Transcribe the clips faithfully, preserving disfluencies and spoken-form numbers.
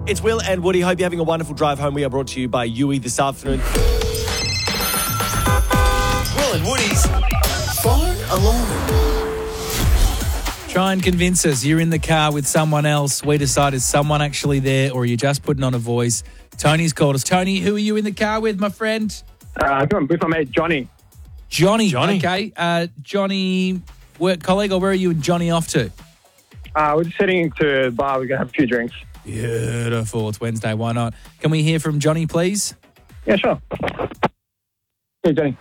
It's Will and Woody. Hope you're having a wonderful drive home. We are brought to you by U E this afternoon. Will and Woody's Phone Alarm. Try and convince us you're in the car with someone else. We decide is someone actually there or are you just putting on a voice. Tony's called us. Tony, who are you in the car with, my friend? Uh, with my mate Johnny. Johnny. Johnny. Okay. Uh, Johnny, work colleague, or where are you and Johnny off to? Uh, we're just heading to the bar. We're going to have a few drinks. Beautiful. It's Wednesday. Why not? Can we hear from Johnny, please? Yeah, sure. Hey, Johnny.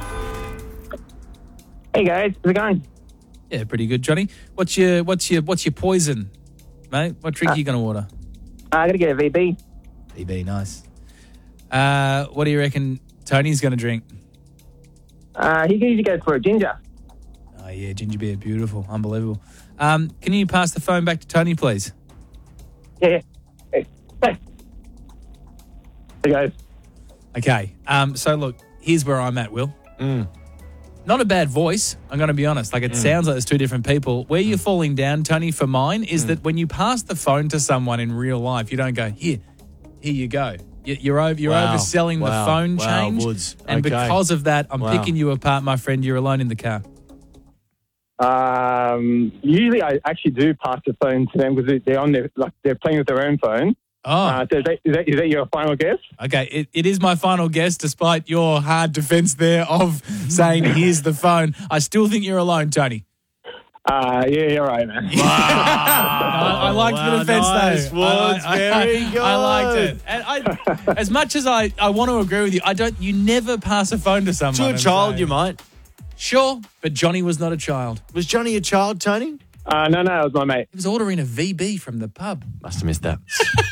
Hey, guys. How's it going? Yeah, pretty good, Johnny. What's your what's your what's your poison, mate? What drink Uh, are you going to order? I got to get a V B. V B, nice. Uh, what do you reckon Tony's going to drink? Uh, he usually goes for a ginger. Oh, yeah, ginger beer. Beautiful. Unbelievable. Um, can you pass the phone back to Tony, please? Yeah, yeah. Hey, hey. Hey, guys. Okay. Um, so, look, here's where I'm at, Will. Mm. Not a bad voice, I'm going to be honest. Like, it sounds like there's two different people. Where you're falling down, Tony, for mine, is that when you pass the phone to someone in real life, you don't go, here, here you go. You- You're, over, you're Wow. overselling Wow. the phone Wow, change. Woods. And Okay. because of that, I'm Wow. picking you apart, my friend. You're alone in the car. Um, usually, I actually do pass the phone to them because they're on their like they're playing with their own phone. Oh, Uh, so is, that, is, that, is that your final guess? okay. It, it is my final guess, despite your hard defense there of saying, here's the phone. I still think you're alone, Tony. Uh, yeah, you're right, man. I, I liked Wow, the defense nice, though. Woods. I, I, Very I, good. I liked it. And I, as much as I, I want to agree with you, I don't. You never pass a phone to someone. To a and child, say- you might. Sure, but Johnny was not a child. Was Johnny a child, Tony? Uh, no, no, it was my mate. He was ordering a V B from the pub. Must have missed that.